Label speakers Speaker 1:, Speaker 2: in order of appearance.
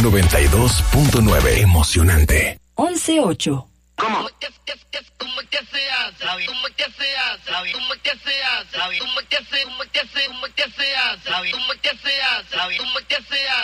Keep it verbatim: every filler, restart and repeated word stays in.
Speaker 1: noventa y dos punto nueve. Emocionante.
Speaker 2: once ocho.
Speaker 3: ¿Cómo? ¿Cómo que se hace? ¿Cómo que se hace? ¿Cómo que se hace? ¿Cómo que se hace? ¿Cómo que se hace? ¿Cómo que se hace? ¿Cómo que se hace? ¿Cómo que se hace?